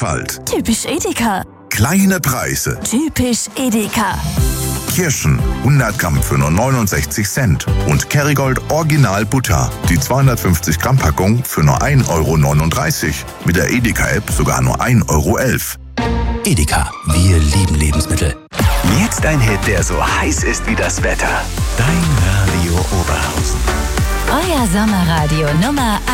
Vielfalt. Typisch Edeka. Kleine Preise. Typisch Edeka. Kirschen 100 Gramm für nur 69 Cent. Und Kerrygold Original Butter. Die 250 Gramm Packung für nur 1,39 €. Mit der Edeka-App sogar nur 1,11 €. Edeka, wir lieben Lebensmittel. Jetzt ein Hit, der so heiß ist wie das Wetter. Dein Radio Oberhausen. Euer Sommerradio Nummer